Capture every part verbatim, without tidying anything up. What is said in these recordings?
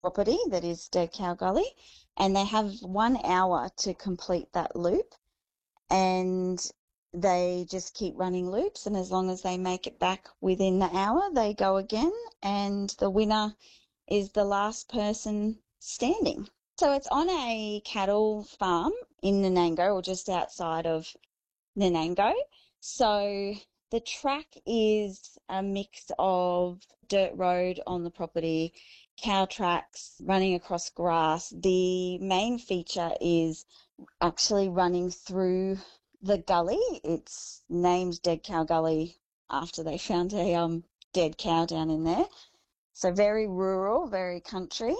property that is Dead Cow Gully, and they have one hour to complete that loop, and they just keep running loops, and as long as they make it back within the hour, they go again, and the winner is the last person standing. So it's on a cattle farm in Nanango, or just outside of Nanango. So the track is a mix of dirt road on the property, cow tracks running across grass. The main feature is actually running through the gully. It's named Dead Cow Gully after they found a um dead cow down in there. So very rural, very country.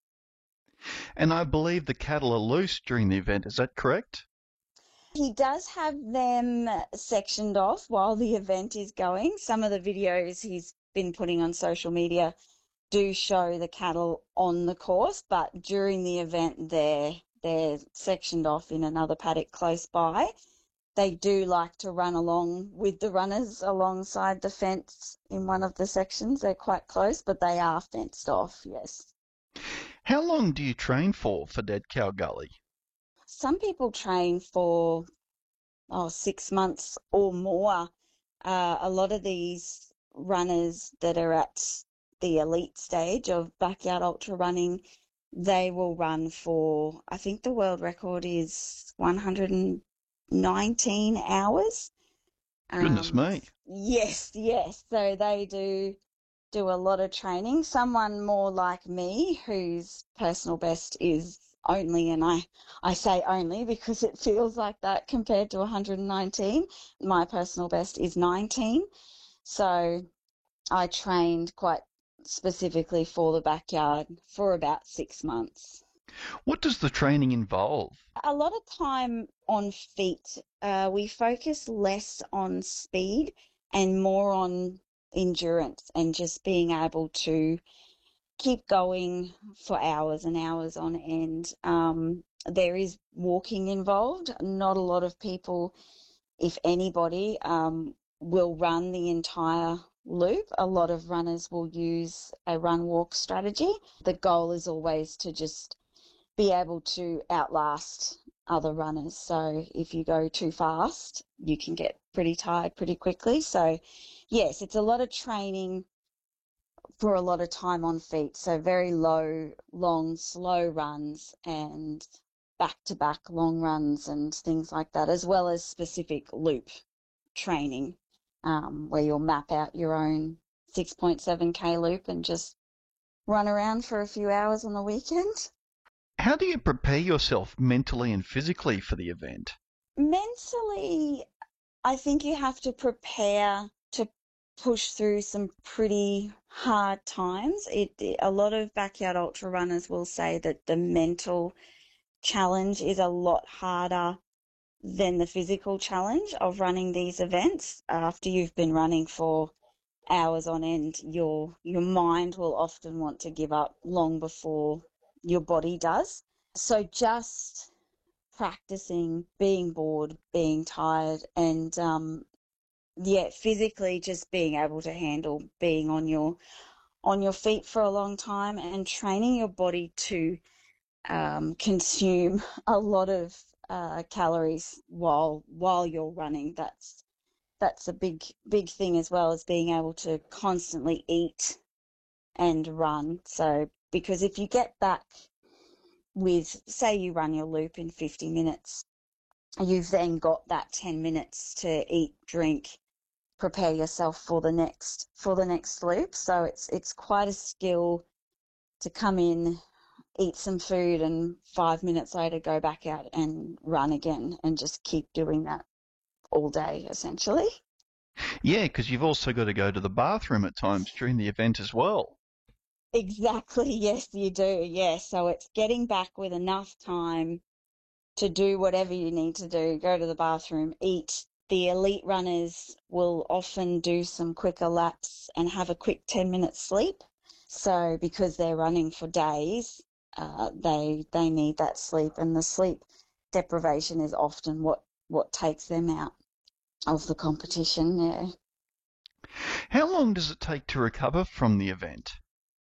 And I believe the cattle are loose during the event. Is that correct? He does have them sectioned off while the event is going. Some of the videos he's been putting on social media do show the cattle on the course, but during the event they're they're sectioned off in another paddock close by. They do like to run along with the runners alongside the fence in one of the sections. They're quite close, but they are fenced off, yes. How long do you train for for Dead Cow Gully? Some people train for oh, six months or more. Uh, a lot of these runners that are at the elite stage of backyard ultra running, they will run for, I think the world record is one hundred nineteen hours. Goodness Um, me. yes, yes. So they do do a lot of training. Someone more like me whose personal best is only, and I, I say only because it feels like that compared to one hundred nineteen. My personal best is nineteen. So I trained quite specifically for the backyard for about six months. What does the training involve? A lot of time on feet. Uh, we focus less on speed and more on endurance and just being able to keep going for hours and hours on end. Um, there is walking involved. Not a lot of people, if anybody, um, will run the entire loop. A lot of runners will use a run-walk strategy. The goal is always to just be able to outlast other runners. So if you go too fast, you can get pretty tired pretty quickly. So yes, it's a lot of training for a lot of time on feet. So very low, long, slow runs and back-to-back long runs and things like that, as well as specific loop training, um, where you'll map out your own six point seven K loop and just run around for a few hours on the weekend. How do you prepare yourself mentally and physically for the event? Mentally, I think you have to prepare to push through some pretty hard times. It, a lot of backyard ultra runners will say that the mental challenge is a lot harder than the physical challenge of running these events. After you've been running for hours on end, your your mind will often want to give up long before your body does. So just practicing being bored, being tired, and um, yeah, physically just being able to handle being on your on your feet for a long time and training your body to um, consume a lot of uh, calories while while you're running. That's that's a big big thing, as well as being able to constantly eat and run. So because if you get back with, say you run your loop in fifty minutes, you've then got that ten minutes to eat, drink, prepare yourself for the next for the next loop. So it's it's quite a skill to come in, eat some food, and five minutes later go back out and run again, and just keep doing that all day essentially. Yeah, because you've also got to go to the bathroom at times during the event as well. Exactly, yes you do. Yes, so it's getting back with enough time to do whatever you need to do, go to the bathroom, eat. The elite runners will often do some quicker laps and have a quick ten minute sleep. So because they're running for days, uh, they they need that sleep, and the sleep deprivation is often what, what takes them out of the competition. Yeah. How long does it take to recover from the event?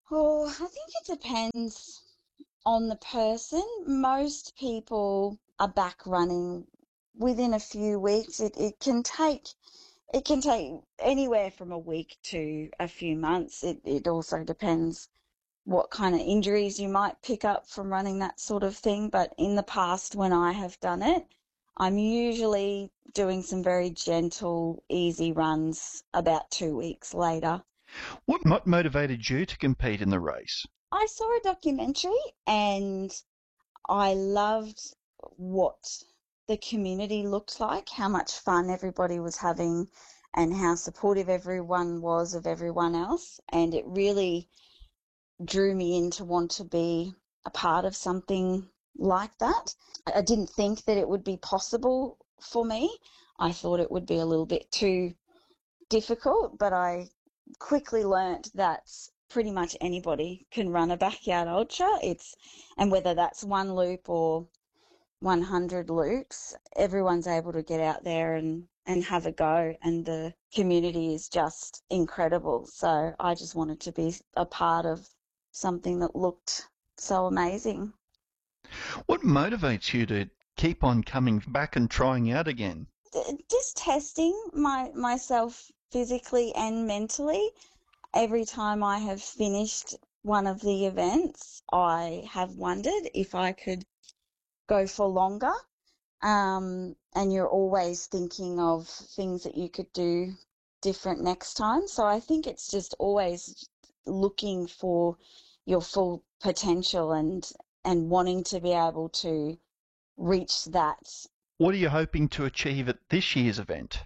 Oh, I think it depends on the person. Most people are back running within a few weeks. It it can take it can take anywhere from a week to a few months. It it also depends what kind of injuries you might pick up from running that sort of thing. But in the past, when I have done it, I'm usually doing some very gentle, easy runs about two weeks later. What mo- motivated you to compete in the race? I saw a documentary and I loved what the community looked like, how much fun everybody was having, and how supportive everyone was of everyone else. And it really drew me in to want to be a part of something like that. I didn't think that it would be possible for me. I thought it would be a little bit too difficult, but I quickly learnt that pretty much anybody can run a backyard ultra. It's and whether that's one loop or one hundred loops, everyone's able to get out there and and have a go, and the community is just incredible. So I just wanted to be a part of something that looked so amazing. What motivates you to keep on coming back and trying out again? Just testing my myself physically and mentally. Every time I have finished one of the events, I have wondered if I could go for longer. Um, and you're always thinking of things that you could do different next time. So I think it's just always looking for your full potential and and wanting to be able to reach that. What are you hoping to achieve at this year's event?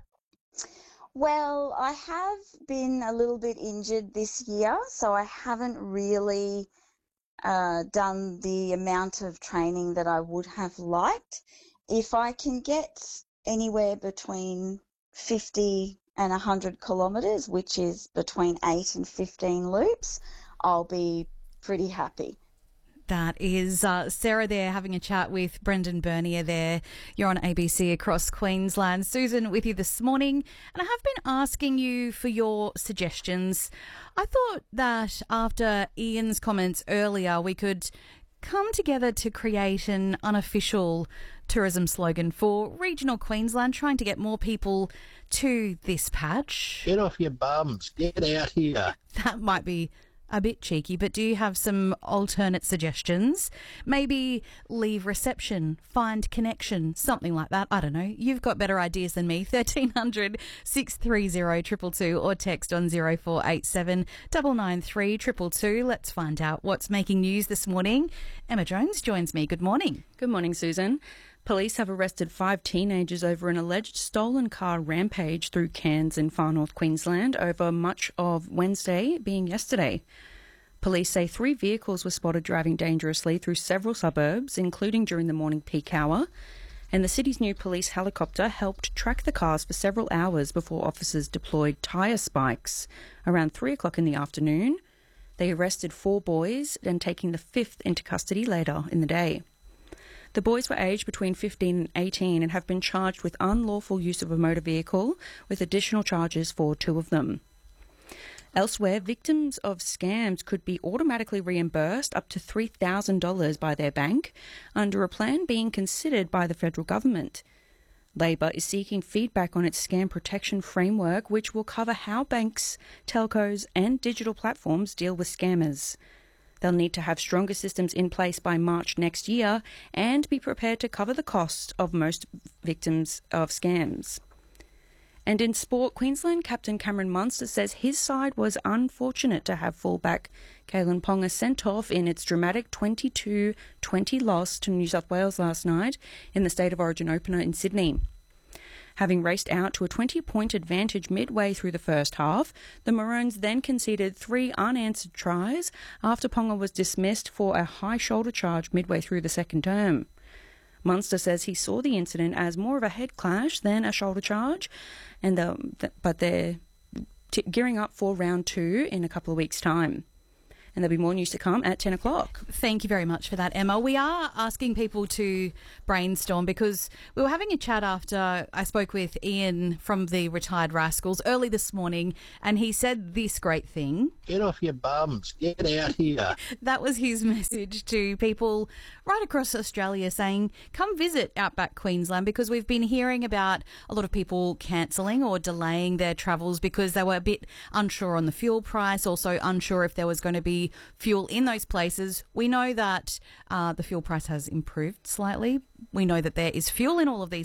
Well, I have been a little bit injured this year, so I haven't really uh, done the amount of training that I would have liked. If I can get anywhere between fifty and one hundred kilometres, which is between eight and fifteen loops, I'll be pretty happy. That is uh, Sarah there having a chat with Brendan Bernier there. You're on A B C across Queensland. Susan with you this morning. And I have been asking you for your suggestions. I thought that after Ian's comments earlier, we could come together to create an unofficial tourism slogan for regional Queensland, trying to get more people to this patch. Get off your bums. Get out here. That might be a bit cheeky, but do you have some alternate suggestions? Maybe leave reception, find connection, something like that. I don't know. You've got better ideas than me. thirteen hundred, six three zero, two two two or text on zero four eight seven, nine nine three, two two two. Let's find out what's making news this morning. Emma Jones joins me. Good morning. Good morning, Susan. Police have arrested five teenagers over an alleged stolen car rampage through Cairns in far north Queensland over much of Wednesday being yesterday. Police say three vehicles were spotted driving dangerously through several suburbs, including during the morning peak hour, and the city's new police helicopter helped track the cars for several hours before officers deployed tyre spikes. Around three o'clock in the afternoon, they arrested four boys and taking the fifth into custody later in the day. The boys were aged between fifteen and eighteen and have been charged with unlawful use of a motor vehicle, with additional charges for two of them. Elsewhere, victims of scams could be automatically reimbursed up to three thousand dollars by their bank under a plan being considered by the federal government. Labor is seeking feedback on its scam protection framework, which will cover how banks, telcos and digital platforms deal with scammers. They'll need to have stronger systems in place by March next year and be prepared to cover the cost of most victims of scams. And in sport, Queensland captain Cameron Munster says his side was unfortunate to have fullback Kalyn Ponga sent off in its dramatic twenty-two twenty loss to New South Wales last night in the State of Origin opener in Sydney. Having raced out to a twenty-point advantage midway through the first half, the Maroons then conceded three unanswered tries after Ponga was dismissed for a high shoulder charge midway through the second term. Munster says he saw the incident as more of a head clash than a shoulder charge, and the, but they're t- gearing up for round two in a couple of weeks' time. And there'll be more news to come at ten o'clock. Thank you very much for that, Emma. We are asking people to brainstorm because we were having a chat after I spoke with Ian from the Retired Rascals early this morning, and he said this great thing. Get off your bums. Get out here. That was his message to people right across Australia, saying, come visit Outback Queensland, because we've been hearing about a lot of people cancelling or delaying their travels because they were a bit unsure on the fuel price, also unsure if there was going to be fuel in those places. We know that uh, the fuel price has improved slightly. We know that there is fuel in all of these